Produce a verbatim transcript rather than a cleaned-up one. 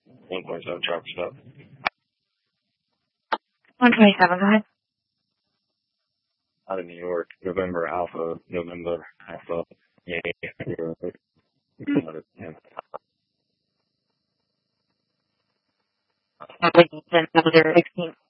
one point seven truck stop. one twenty-seven, go ahead. Out of New York, November Alpha, November Alpha, yeah, yeah, yeah. That was zero sixteen.